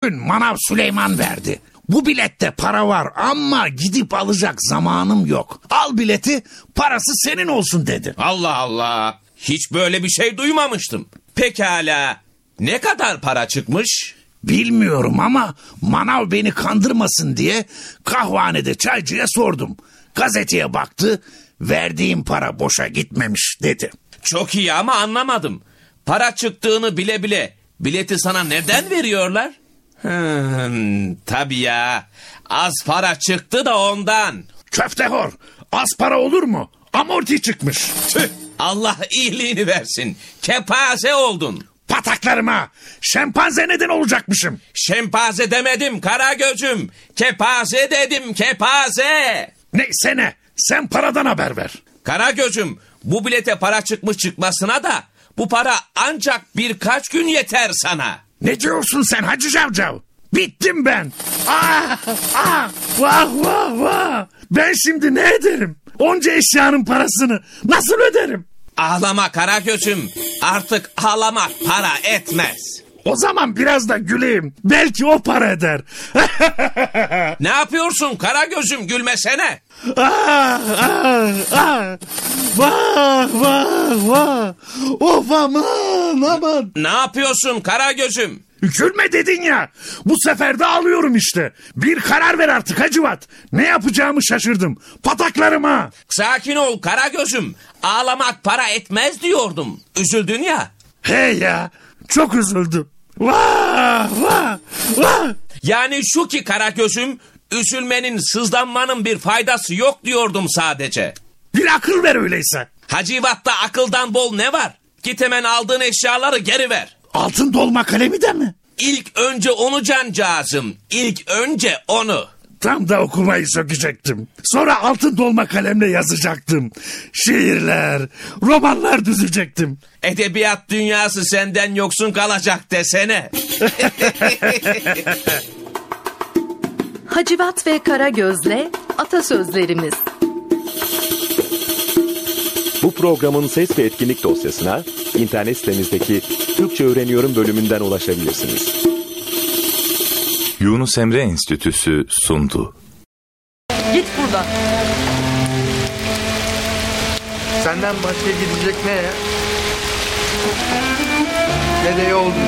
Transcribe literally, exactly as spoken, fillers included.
gün Manav Süleyman verdi. Bu bilette para var ama gidip alacak zamanım yok. Al bileti, parası senin olsun dedi. Allah Allah. Hiç böyle bir şey duymamıştım. Pekala. Ne kadar para çıkmış? Bilmiyorum ama Manav beni kandırmasın diye kahvanede çaycıya sordum. Gazeteye baktı, verdiğim para boşa gitmemiş dedi. Çok iyi ama anlamadım. Para çıktığını bile bile bileti sana neden veriyorlar? Hmm, tabii ya. Az para çıktı da ondan. Köftehor, az para olur mu? Amorti çıkmış. Tüh, Allah iyiliğini versin. Kepaze oldun. Pataklarıma, şempanze neden olacakmışım? Şempanze demedim Karagöz'üm. Kepaze dedim, kepaze. Neyse ne, sen paradan haber ver. Karagöz'üm, bu bilete para çıkmış çıkmasına da bu para ancak birkaç gün yeter sana. Ne diyorsun sen Hacı Cavcav? Bittim ben. Ah, ah, vah vah vah. Ben şimdi ne ederim? Onca eşyanın parasını nasıl öderim? Ağlama Karagöz'üm. Artık ağlamak para etmez. O zaman biraz da güleyim. Belki o para eder. Ne yapıyorsun Karagöz'üm, gülmesene. Ah, ah, ah. Vah vah vah. Of aman aman. Ne yapıyorsun Karagöz'üm? Gülme dedin ya. Bu sefer de alıyorum işte. Bir karar ver artık Hacivat. Ne yapacağımı şaşırdım. Pataklarıma. Sakin ol Karagöz'üm. Ağlamak para etmez diyordum. Üzüldün ya. Hey ya. Çok üzüldüm. Vah vah vah. Yani şu ki Karagöz'üm, üzülmenin, sızlanmanın bir faydası yok diyordum sadece. Bir akıl ver öyleyse. Hacivat'ta akıldan bol ne var? Git hemen aldığın eşyaları geri ver. Altın dolma kalemi de mi? İlk önce onu cancağızım. İlk önce onu. Tam da okumayı sökecektim. Sonra altın dolma kalemle yazacaktım. Şiirler, romanlar düzecektim. Edebiyat dünyası senden yoksun kalacak desene. Hacivat ve Karagöz'le atasözlerimiz. Bu programın ses ve etkinlik dosyasına internet sitemizdeki Türkçe Öğreniyorum bölümünden ulaşabilirsiniz. Yunus Emre Enstitüsü sundu. Git buradan. Senden başka gidecek ne ya? Ne de yol